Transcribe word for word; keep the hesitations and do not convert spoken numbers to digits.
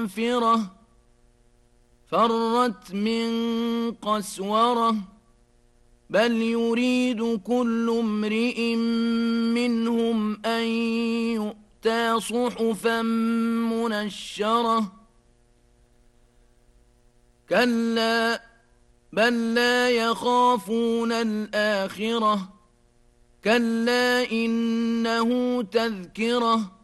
قنفرة فرت من قسورة بل يريد كل امرئ منهم أن يؤتى صحفا منشرة كلا بل لا يخافون الآخرة كلا إنه تذكرة